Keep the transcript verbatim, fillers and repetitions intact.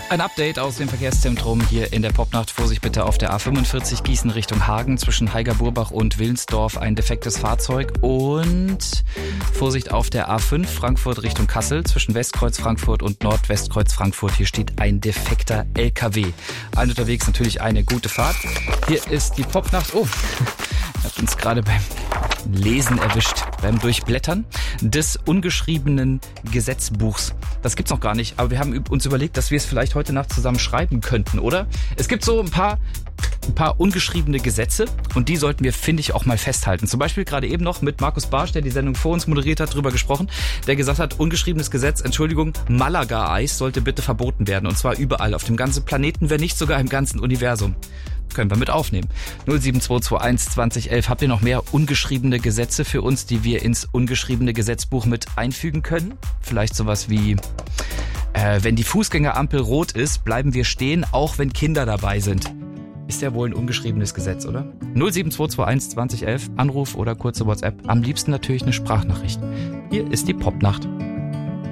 Ein Update aus dem Verkehrszentrum hier in der Popnacht. Vorsicht bitte auf der A fünfundvierzig Gießen Richtung Hagen zwischen Heiger-Burbach und Willensdorf ein defektes Fahrzeug. Und Vorsicht auf der A fünf Frankfurt Richtung Kassel zwischen Westkreuz Frankfurt und Nordwestkreuz Frankfurt. Hier steht ein defekter L K W. Allen unterwegs natürlich eine gute Fahrt. Hier ist die Popnacht. Oh, hat uns gerade beim Lesen erwischt, beim Durchblättern des ungeschriebenen Gesetzbuchs. Das gibt's noch gar nicht, aber wir haben uns überlegt, dass wir es vielleicht heute Nacht zusammen schreiben könnten, oder? Es gibt so ein paar, ein paar ungeschriebene Gesetze und die sollten wir, finde ich, auch mal festhalten. Zum Beispiel gerade eben noch mit Markus Barsch, der die Sendung vor uns moderiert hat, drüber gesprochen, der gesagt hat, ungeschriebenes Gesetz, Entschuldigung, Malaga-Eis sollte bitte verboten werden und zwar überall auf dem ganzen Planeten, wenn nicht sogar im ganzen Universum. Können wir mit aufnehmen. null sieben zwei zwei eins zwanzig elf. Habt ihr noch mehr ungeschriebene Gesetze für uns, die wir ins ungeschriebene Gesetzbuch mit einfügen können? Vielleicht sowas wie, äh, wenn die Fußgängerampel rot ist, bleiben wir stehen, auch wenn Kinder dabei sind. Ist ja wohl ein ungeschriebenes Gesetz, oder? null sieben zwei zwei eins zwanzig elf. Anruf oder kurze WhatsApp. Am liebsten natürlich eine Sprachnachricht. Hier ist die Popnacht.